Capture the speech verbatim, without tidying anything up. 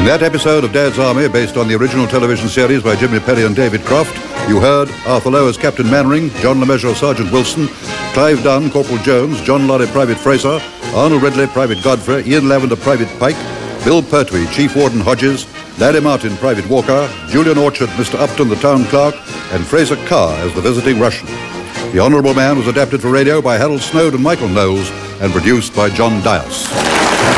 In that episode of Dad's Army, based on the original television series by Jimmy Perry and David Croft, you heard Arthur Lowe as Captain Mannering, John LeMessurier as Sergeant Wilson, Clive Dunn, Corporal Jones, John Lorry, Private Fraser, Arnold Ridley, Private Godfrey, Ian Lavender, Private Pike, Bill Pertwee, Chief Warden Hodges, Larry Martin, Private Walker, Julian Orchard, Mister Upton, the Town Clerk, and Fraser Carr as the visiting Russian. The Honourable Man was adapted for radio by Harold Snowd and Michael Knowles and produced by John Dias.